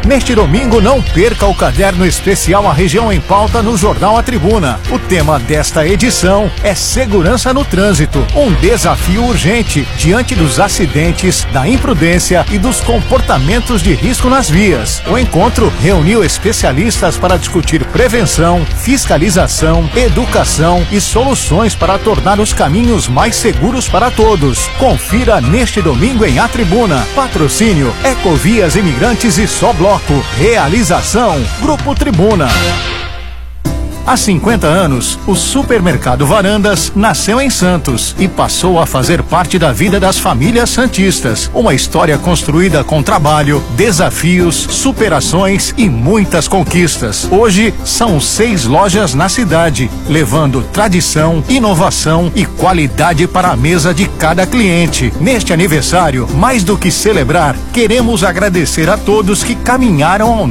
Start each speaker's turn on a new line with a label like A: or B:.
A: Neste domingo, não perca o caderno especial A Região em Pauta no Jornal A Tribuna. O tema desta edição é segurança no trânsito, um desafio urgente diante dos acidentes, da imprudência e dos comportamentos de risco nas vias. O encontro reuniu especialistas para discutir prevenção, fiscalização, educação e soluções para tornar os caminhos mais seguros para todos. Confira neste domingo em A Tribuna. Patrocínio Ecovias Imigrantes e Só Bloco. Realização Grupo Tribuna. Há 50 anos, o Supermercado Varandas nasceu em Santos e passou a fazer parte da vida das famílias santistas. Uma história construída com trabalho, desafios, superações e muitas conquistas. Hoje, são 6 lojas na cidade, levando tradição, inovação e qualidade para a mesa de cada cliente. Neste aniversário, mais do que celebrar, queremos agradecer a todos que caminharam ao